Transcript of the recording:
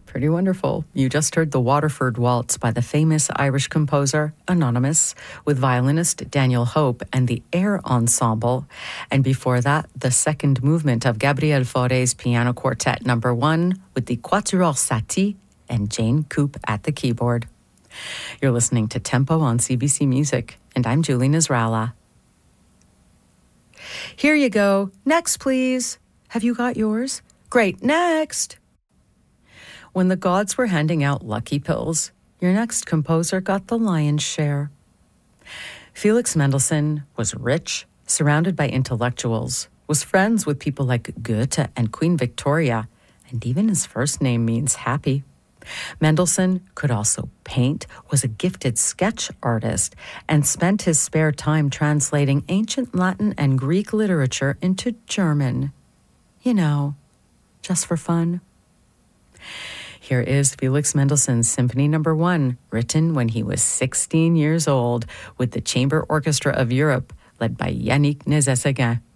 Pretty wonderful. You just heard the Waterford Waltz by the famous Irish composer Anonymous with violinist Daniel Hope and the Air Ensemble. And before that, the second movement of Gabriel Fauré's Piano Quartet No. 1 with the Quatuor Satie and Jane Coop at the keyboard. You're listening to Tempo on CBC Music, and I'm Julie Nasrallah. Here you go. Next, please. Have you got yours? Great. Next. When the gods were handing out lucky pills, your next composer got the lion's share. Felix Mendelssohn was rich, surrounded by intellectuals, was friends with people like Goethe and Queen Victoria, and even his first name means happy. Mendelssohn could also paint, was a gifted sketch artist, and spent his spare time translating ancient Latin and Greek literature into German. You know, just for fun. Here is Felix Mendelssohn's Symphony No. 1, written when he was 16 years old, with the Chamber Orchestra of Europe, led by Yannick Nézet-Séguin.